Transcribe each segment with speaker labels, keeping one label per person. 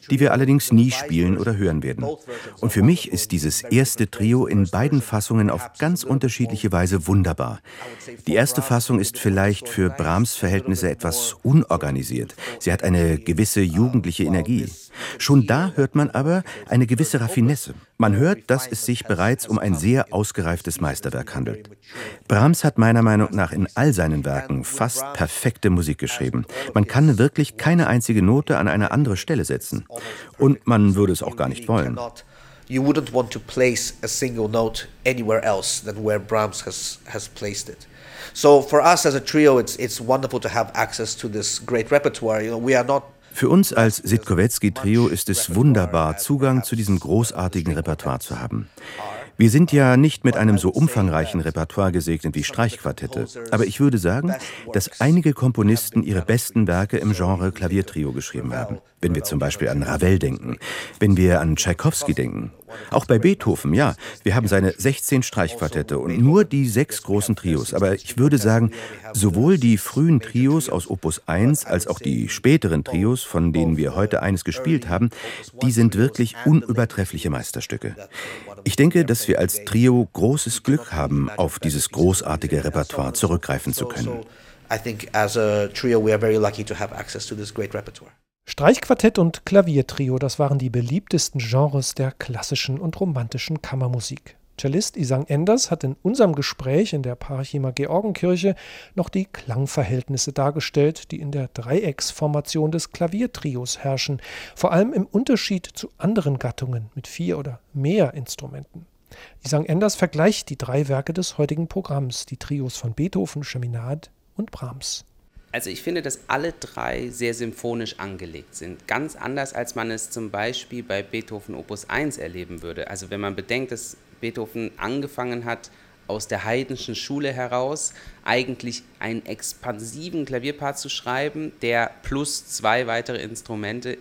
Speaker 1: die wir allerdings nie spielen oder hören werden. Und für mich ist dieses erste Trio in beiden Fassungen auf ganz unterschiedliche Weise wunderbar. Die erste Fassung ist vielleicht für Brahms Verhältnisse etwas unorganisiert. Sie hat eine gewisse jugendliche Energie. Schon da hört man aber eine gewisse Raffinesse. Man hört, dass es sich bereits um ein sehr ausgereiftes Meisterwerk handelt. Brahms hat meiner Meinung nach in all seinen Werken fast perfekte Musik geschrieben. Man kann wirklich keine einzige Note an eine andere Stelle setzen. Und man würde es auch gar nicht wollen.
Speaker 2: You wouldn't want to place a single note anywhere else than where Brahms has placed it. So for us as a trio, it's wonderful to have access to this great repertoire. We are not.
Speaker 1: Für uns als Sitkovetsky-Trio ist es wunderbar, Zugang zu diesem großartigen Repertoire zu haben. Wir sind ja nicht mit einem so umfangreichen Repertoire gesegnet wie Streichquartette, aber ich würde sagen, dass einige Komponisten ihre besten Werke im Genre Klaviertrio geschrieben haben. Wenn wir zum Beispiel an Ravel denken, wenn wir an Tschaikowski denken. Auch bei Beethoven, ja, wir haben seine 16 Streichquartette und nur die 6 großen Trios. Aber ich würde sagen, sowohl die frühen Trios aus Opus 1 als auch die späteren Trios, von denen wir heute eines gespielt haben, die sind wirklich unübertreffliche Meisterstücke. Ich denke, dass wir als Trio großes Glück haben, auf dieses großartige Repertoire zurückgreifen zu können.
Speaker 2: I think as a trio we are very lucky to have access to this great repertoire.
Speaker 3: Streichquartett und Klaviertrio, das waren die beliebtesten Genres der klassischen und romantischen Kammermusik. Cellist Isang Enders hat in unserem Gespräch in der Parachimer Georgenkirche noch die Klangverhältnisse dargestellt, die in der Dreiecksformation des Klaviertrios herrschen, vor allem im Unterschied zu anderen Gattungen mit 4 oder mehr Instrumenten. Isang Enders vergleicht die 3 Werke des heutigen Programms, die Trios von Beethoven, Chaminade und Brahms.
Speaker 4: Also ich finde, dass alle 3 sehr symphonisch angelegt sind. Ganz anders, als man es zum Beispiel bei Beethoven Opus 1 erleben würde. Also wenn man bedenkt, dass Beethoven angefangen hat, aus der Haydnschen Schule heraus eigentlich einen expansiven Klavierpart zu schreiben, der plus 2 weitere Instrumente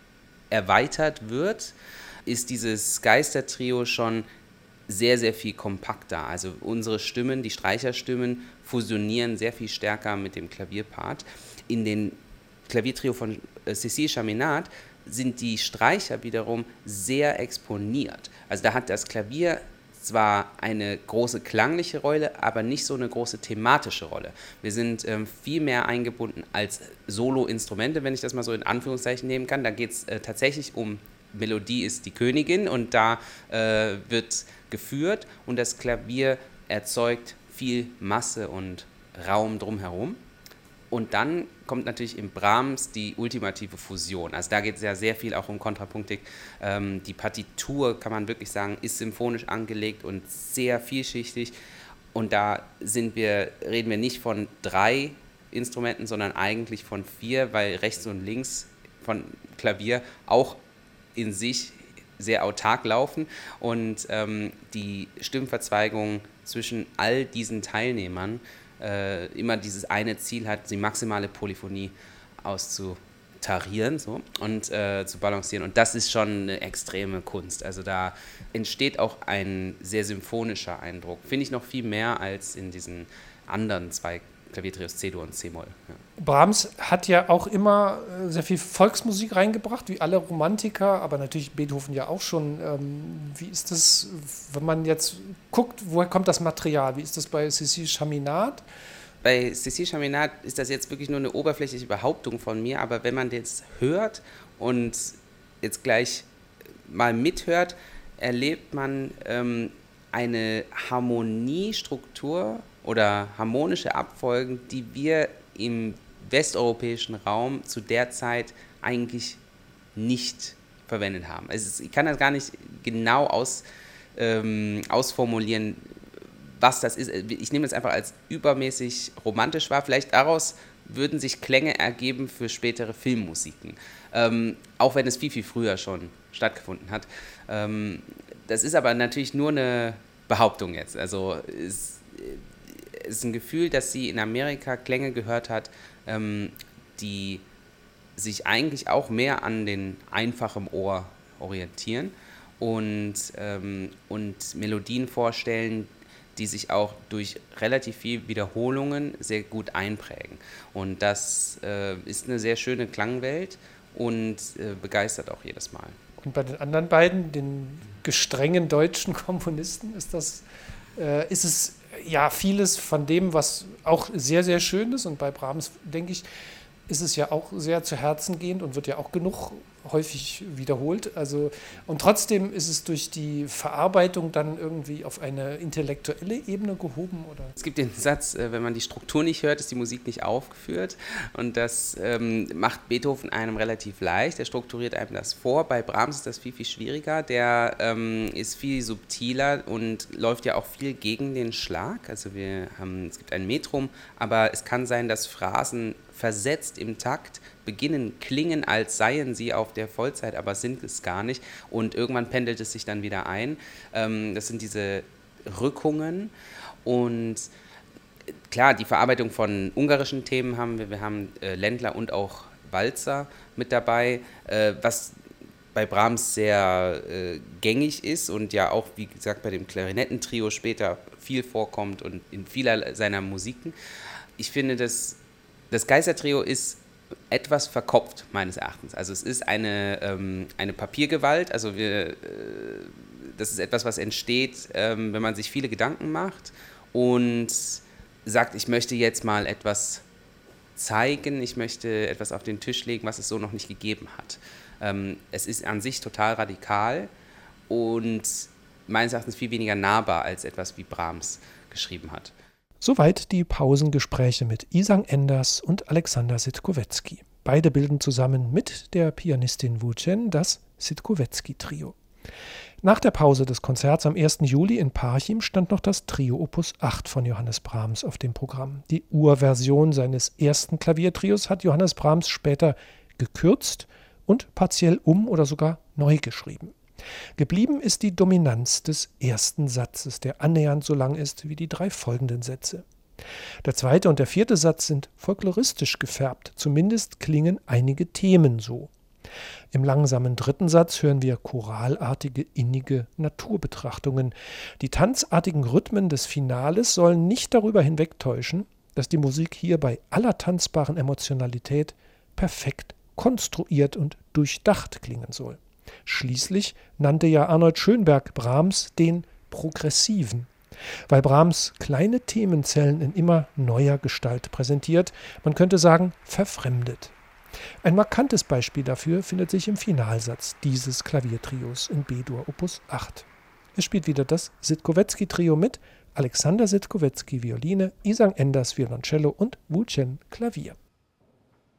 Speaker 4: erweitert wird, ist dieses Geistertrio schon sehr, sehr viel kompakter. Also unsere Stimmen, die Streicherstimmen, fusionieren sehr viel stärker mit dem Klavierpart. In den Klaviertrio von Cécile Chaminade sind die Streicher wiederum sehr exponiert. Also da hat das Klavier zwar eine große klangliche Rolle, aber nicht so eine große thematische Rolle. Wir sind viel mehr eingebunden als Solo-Instrumente, wenn ich das mal so in Anführungszeichen nehmen kann. Da geht es tatsächlich um Melodie ist die Königin und da wird geführt und das Klavier erzeugt viel Masse und Raum drumherum. Und dann kommt natürlich in Brahms die ultimative Fusion. Also da geht es ja sehr viel auch um Kontrapunktik. Die Partitur, kann man wirklich sagen, ist symphonisch angelegt und sehr vielschichtig. Und da reden wir nicht von 3 Instrumenten, sondern eigentlich von 4, weil rechts und links von Klavier auch in sich sehr autark laufen und die Stimmverzweigung zwischen all diesen Teilnehmern immer dieses eine Ziel hat, die maximale Polyphonie auszutarieren und zu balancieren. Und das ist schon eine extreme Kunst. Also da entsteht auch ein sehr symphonischer Eindruck. Finde ich noch viel mehr als in diesen anderen 2 Klaviertrios C-Dur und C-Moll. Ja.
Speaker 3: Brahms hat ja auch immer sehr viel Volksmusik reingebracht, wie alle Romantiker, aber natürlich Beethoven ja auch schon. Wie ist das, wenn man jetzt guckt, woher kommt das Material? Wie ist das bei Cécile Chaminade?
Speaker 4: Bei Cécile Chaminade ist das jetzt wirklich nur eine oberflächliche Behauptung von mir, aber wenn man jetzt hört und jetzt gleich mal mithört, erlebt man eine Harmoniestruktur oder harmonische Abfolgen, die wir im westeuropäischen Raum zu der Zeit eigentlich nicht verwendet haben. Ich kann das gar nicht genau ausformulieren, was das ist. Ich nehme es einfach als übermäßig romantisch wahr. Vielleicht daraus würden sich Klänge ergeben für spätere Filmmusiken, auch wenn es viel, viel früher schon stattgefunden hat. Das ist aber natürlich nur eine Behauptung jetzt. Also es ist ein Gefühl, dass sie in Amerika Klänge gehört hat, die sich eigentlich auch mehr an den einfachen Ohr orientieren und Melodien vorstellen, die sich auch durch relativ viel Wiederholungen sehr gut einprägen. Und das ist eine sehr schöne Klangwelt und begeistert auch jedes Mal.
Speaker 3: Und bei den anderen beiden, den gestrengen deutschen Komponisten, ist es ja vieles von dem, was auch sehr, sehr schön ist. Und bei Brahms, denke ich, ist es ja auch sehr zu Herzen gehend und wird ja auch genug häufig wiederholt. Also, und trotzdem ist es durch die Verarbeitung dann irgendwie auf eine intellektuelle Ebene gehoben, oder?
Speaker 4: Es gibt den Satz, wenn man die Struktur nicht hört, ist die Musik nicht aufgeführt. Und das macht Beethoven einem relativ leicht. Er strukturiert einem das vor. Bei Brahms ist das viel, viel schwieriger. Der ist viel subtiler und läuft ja auch viel gegen den Schlag. Also es gibt ein Metrum, aber es kann sein, dass Phrasen versetzt im Takt beginnen, klingen, als seien sie auf der Vollzeit, aber sind es gar nicht. Und irgendwann pendelt es sich dann wieder ein. Das sind diese Rückungen. Und klar, die Verarbeitung von ungarischen Themen haben wir. Wir haben Ländler und auch Walzer mit dabei, was bei Brahms sehr gängig ist und ja auch, wie gesagt, bei dem Klarinettentrio später viel vorkommt und in vieler seiner Musiken. Ich finde, das Geister-Trio ist etwas verkopft, meines Erachtens. Also es ist eine Papiergewalt, also das ist etwas, was entsteht, wenn man sich viele Gedanken macht und sagt, ich möchte jetzt mal etwas zeigen, ich möchte etwas auf den Tisch legen, was es so noch nicht gegeben hat. Es ist an sich total radikal und meines Erachtens viel weniger nahbar als etwas, wie Brahms geschrieben hat.
Speaker 3: Soweit die Pausengespräche mit Isang Enders und Alexander Sitkowetzki. Beide bilden zusammen mit der Pianistin Wu Chen das Sitkowetzki-Trio. Nach der Pause des Konzerts am 1. Juli in Parchim stand noch das Trio Opus 8 von Johannes Brahms auf dem Programm. Die Urversion seines ersten Klaviertrios hat Johannes Brahms später gekürzt und partiell oder sogar neu geschrieben. Geblieben ist die Dominanz des ersten Satzes, der annähernd so lang ist wie die 3 folgenden Sätze. Der zweite und der vierte Satz sind folkloristisch gefärbt, zumindest klingen einige Themen so. Im langsamen dritten Satz hören wir choralartige, innige Naturbetrachtungen. Die tanzartigen Rhythmen des Finales sollen nicht darüber hinwegtäuschen, dass die Musik hier bei aller tanzbaren Emotionalität perfekt konstruiert und durchdacht klingen soll. Schließlich nannte ja Arnold Schönberg Brahms den Progressiven, weil Brahms kleine Themenzellen in immer neuer Gestalt präsentiert, man könnte sagen verfremdet. Ein markantes Beispiel dafür findet sich im Finalsatz dieses Klaviertrios in B-Dur Opus 8. Es spielt wieder das Sitkowetzki-Trio mit Alexander Sitkowetzki Violine, Isang Enders Violoncello und Wu Chen Klavier.